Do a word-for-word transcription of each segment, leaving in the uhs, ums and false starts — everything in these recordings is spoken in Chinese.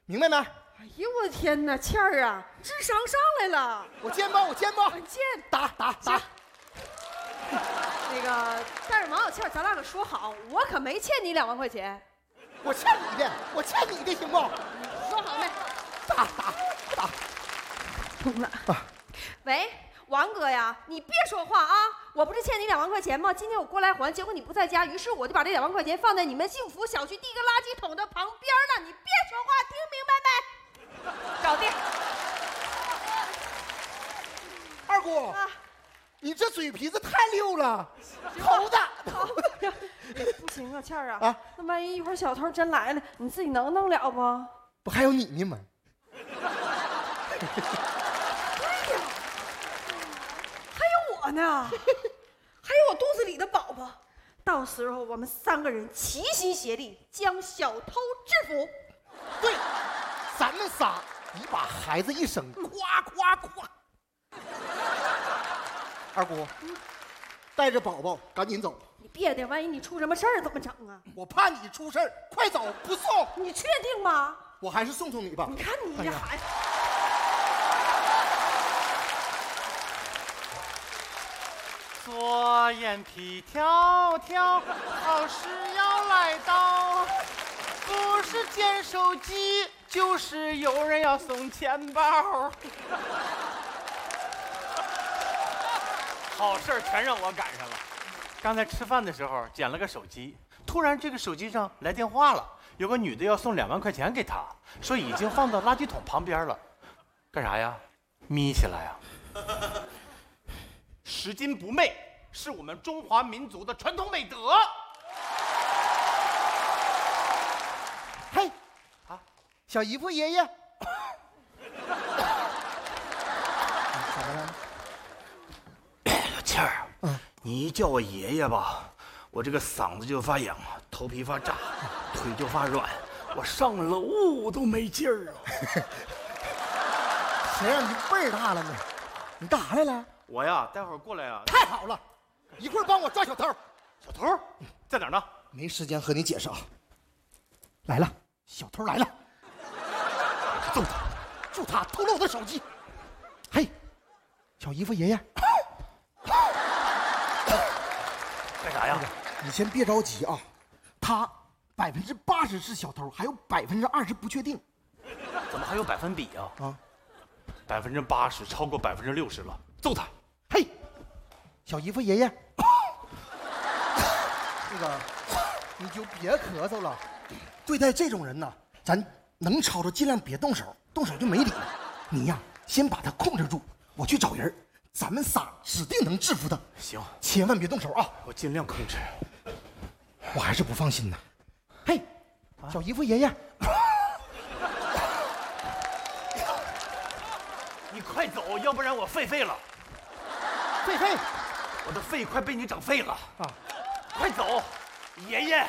明白没？ 哎呦我的天哪，倩儿啊，智商上来了！ 我肩膀，我肩膀， 见打打打！ 那个，但是王小倩，咱俩可说好，我可没欠你两万块钱。 我欠你的，我欠你的，行不？ 说好没？ 打打打！ 通了。 啊， 喂，王哥呀，你别说话啊！我不是欠你两万块钱吗？今天我过来还，结果你不在家，于是我就把这两万块钱放在你们幸福小区第一个垃圾桶的旁边了。你别说话，听明白没？搞定。 二姑， 啊， 你这嘴皮子太溜了，头子。 不行啊，倩儿啊， 啊， 那万一一会儿小偷真来了，你自己能弄了不？ 不还有你呢吗？ 还有我呢，还有我肚子里的宝宝。到时候我们三个人齐心协力将小偷制服。 对，咱们仨一把孩子一生，夸夸夸。二姑，带着宝宝赶紧走， 你别的，万一你出什么事儿怎么整啊？ 我怕你出事儿，快走不送。 你确定吗？ 我还是送送你吧。 你看你这孩子。 左眼皮跳跳，好事要来到，不是捡手机，就是有人要送钱包。好事全让我赶上了。刚才吃饭的时候捡了个手机，突然这个手机上来电话了，有个女的要送两万块钱给他，说已经放到垃圾桶旁边了。干啥呀？眯起来呀！拾金不昧是我们中华民族的传统美德。 嘿，啊，小姨夫爷爷，怎么了？ 倩儿， 嗯， 你一叫我爷爷吧，我这个嗓子就发痒，头皮发炸，腿就发软，我上楼都没劲儿啊。 谁让你辈儿大了呢？你干啥来了？ 我呀，待会儿过来啊。 太好了，一会儿帮我抓小偷。 小偷在哪儿呢？ 没时间和你解释啊。来了，小偷来了，揍他，就他偷了我的手机。嘿，小姨夫爷爷， 干啥呀？ 你先别着急啊，他百分之八十是小偷，还有百分之二十不确定。 怎么还有百分比啊？ 啊， 百分之八十超过百分之六十了，揍他！ 嘿，小姨夫爷爷，那个你就别咳嗽了。对待这种人呢，咱能吵着尽量别动手，动手就没理了。你呀，先把他控制住，我去找人，咱们仨指定能制服他。 行， 千万别动手啊！ 我尽量控制。 我还是不放心呢。嘿，小姨夫爷爷， 你快走，要不然我肺废了。 狒狒我的肺快被你整废了啊！ 快走，爷爷！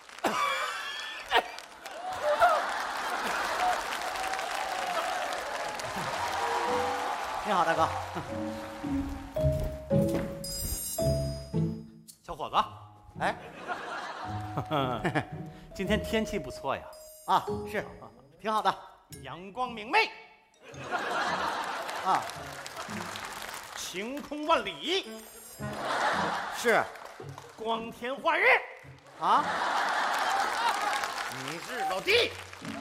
你好，大哥。 小伙子， 哎， 今天天气不错呀， 啊，是，挺好的。 阳光明媚， 啊， 晴空万里， 是， 光天化日。 啊， 你是老弟，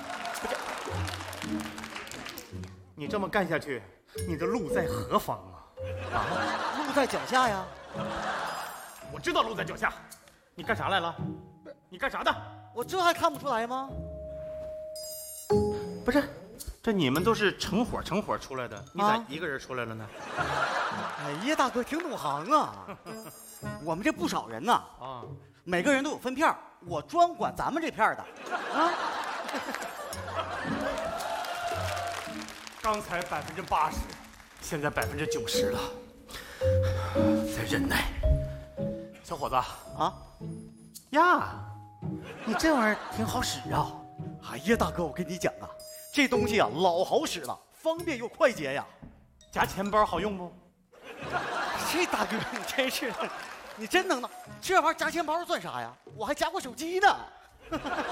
你这么干下去，你的路在何方啊？ 啊，路在脚下呀。 我知道路在脚下，你干啥来了？你干啥的？ 我这还看不出来吗？ 不是，这你们都是成伙成伙出来的，你咋啊一个人出来了呢？ 哎呀，大哥挺懂行啊。我们这不少人呐， 啊， 每个人都有分片儿，我专管咱们这片儿的。啊， 刚才百分之八十，现在百分之九十了，再忍耐。小伙子啊， 呀，你这玩意儿挺好使啊。 哎呀，大哥，我跟你讲啊，这东西啊老好使了，方便又快捷呀。 夹钱包好用不？ 这大哥你真是的，你真能耐，这玩意儿夹钱包算啥呀？我还夹过手机呢。